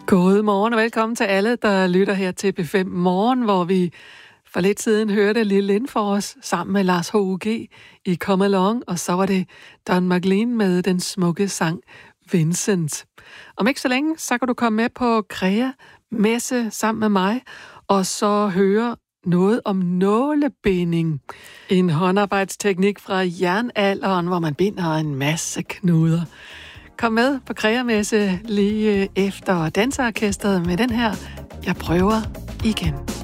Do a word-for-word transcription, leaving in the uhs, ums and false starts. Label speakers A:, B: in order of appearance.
A: God morgen og velkommen til alle, der lytter her til P fem Morgen, hvor vi for lidt siden hørte Lille Lindfors sammen med Lars H U G i Come Along, og så var det Don McLean med den smukke sang Vincent. Om ikke så længe, så kan du komme med på Krea Messe sammen med mig, og så høre noget om nålebinding. En håndarbejdsteknik fra jernalderen, hvor man binder en masse knuder. Kom med på Krea Messe lige efter danseorkestret med den her Jeg prøver igen.